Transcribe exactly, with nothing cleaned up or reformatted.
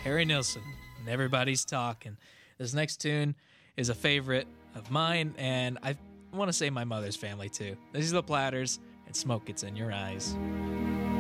Harry Nilsson, and Everybody's Talking. This next tune is a favorite of mine, and I want to say my mother's family too. These are the Platters, and Smoke Gets in Your Eyes.